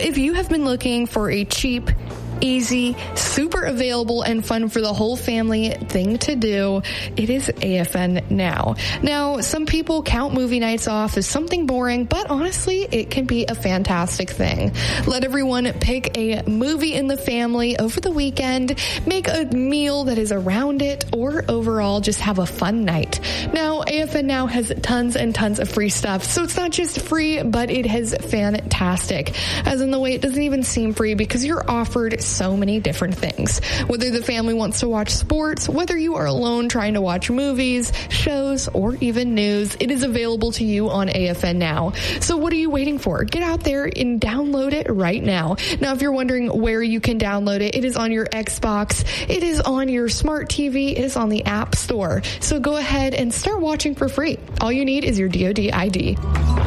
if you have been looking for a cheap, easy, super available, and fun for the whole family thing to do, it is AFN Now. Now, some people count movie nights off as something boring, but honestly, it can be a fantastic thing. Let everyone pick a movie in the family over the weekend, make a meal that is around it, or overall just have a fun night. Now, AFN Now has tons and tons of free stuff, so it's not just free, but it is fantastic. As in the way it doesn't even seem free because you're offered so many different things. Whether the family wants to watch sports, whether you are alone trying to watch movies, shows, or even news, it is available to you on AFN Now. So what are you waiting for? Get out there and download it right now. Now, if you're wondering where you can download it, it is on your Xbox, it is on your smart TV, it is on the App Store. So go ahead and start watching for free. All you need is your DoD ID.